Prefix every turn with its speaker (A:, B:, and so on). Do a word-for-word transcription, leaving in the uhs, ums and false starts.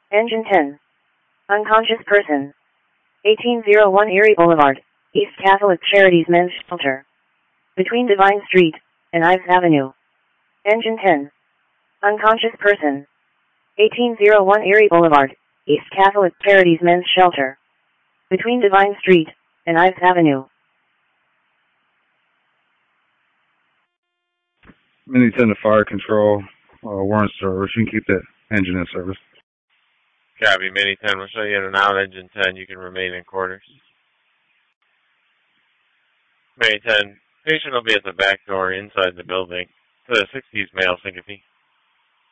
A: Engine ten. Unconscious person. eighteen oh one Erie Boulevard, East Catholic Charities Men's Shelter. Between Divine Street and Ives Avenue. Engine ten. Unconscious person. eighteen oh one Erie Boulevard, East Catholic Charities Men's Shelter. Between Divine Street and Ives Avenue.
B: Mini ten to fire control, uh, warrant service. You can keep that engine in service.
C: Copy, Mini ten. We'll show you in and out. Engine ten, you can remain in quarters. Mini ten, patient will be at the back door inside the building. To the sixties male syncope.